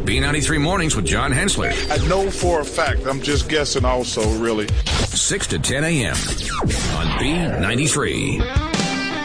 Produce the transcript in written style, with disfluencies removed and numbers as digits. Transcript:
B93 Mornings with John Hensler. I know for a fact. I'm just guessing also, really. 6 to 10 a.m. on B93.